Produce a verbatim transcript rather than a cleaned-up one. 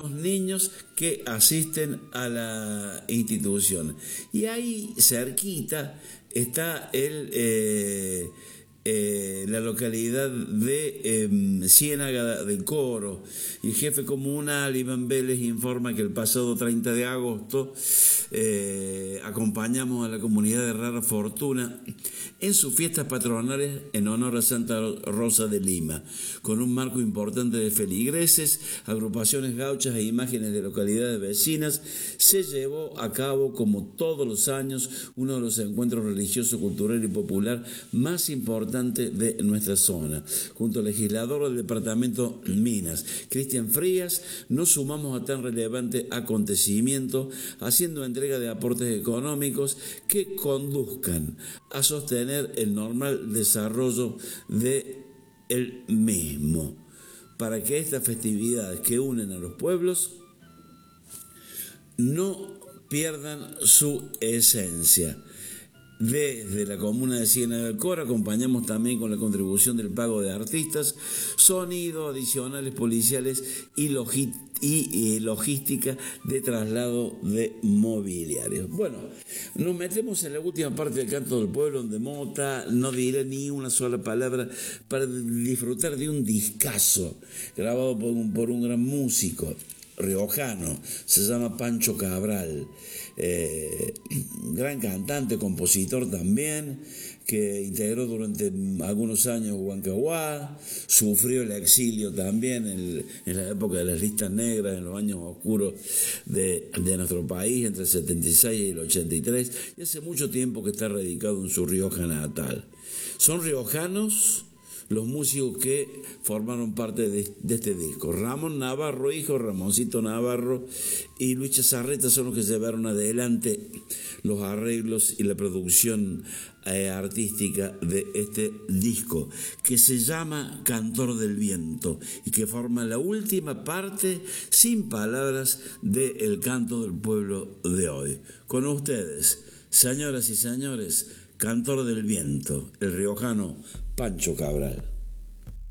los niños que asisten a la institución. Y ahí, cerquita, está el... Eh, Eh, la localidad de eh, Ciénaga del Coro, y el jefe comunal Iván Vélez informa que el pasado treinta de agosto eh, acompañamos a la comunidad de Rara Fortuna en sus fiestas patronales en honor a Santa Rosa de Lima, con un marco importante de feligreses, agrupaciones gauchas e imágenes de localidades vecinas. Se llevó a cabo, como todos los años, uno de los encuentros religioso, cultural y popular más importantes de nuestra zona. Junto al legislador del departamento Minas, Cristian Frías, nos sumamos a tan relevante acontecimiento, haciendo entrega de aportes económicos que conduzcan a sostener el normal desarrollo de el mismo, para que estas festividades que unen a los pueblos no pierdan su esencia. Desde la comuna de Ciénaga del Coro acompañamos también con la contribución del pago de artistas, sonido, adicionales policiales y, logi- y, y logística de traslado de mobiliarios. Bueno, nos metemos en la última parte del canto del pueblo, donde Mota no diré ni una sola palabra, para disfrutar de un discazo grabado por un, por un gran músico riojano, se llama Pancho Cabral, eh, gran cantante, compositor también, que integró durante algunos años Huancahuá, sufrió el exilio también en, en la época de las listas negras, en los años oscuros de, de nuestro país, entre el setenta y seis y el ochenta y tres, y hace mucho tiempo que está radicado en su Rioja natal. Son riojanos los músicos que formaron parte de, de este disco. Ramón Navarro, hijo, Ramoncito Navarro y Luis Chazarreta son los que llevaron adelante los arreglos y la producción eh, artística de este disco, que se llama Cantor del Viento y que forma la última parte sin palabras del canto del pueblo de hoy. Con ustedes, señoras y señores, Cantor del Viento, el riojano Pancho Cabral.